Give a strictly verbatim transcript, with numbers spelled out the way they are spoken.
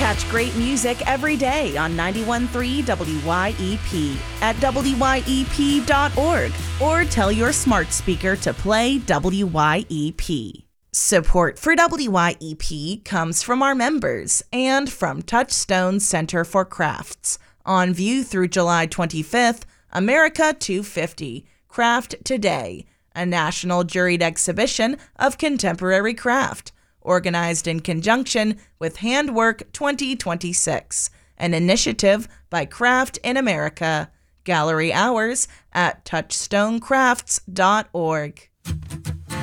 Catch great music every day on ninety-one point three W Y E P at W Y E P dot org or tell your smart speaker to play W Y E P. Support for W Y E P comes from our members and from Touchstone Center for Crafts. On view through July twenty-fifth, America two fifty, Craft Today, a national juried exhibition of contemporary craft, organized in conjunction with Handwork twenty twenty-six, an initiative by Craft in America. Gallery hours at touchstone crafts dot org.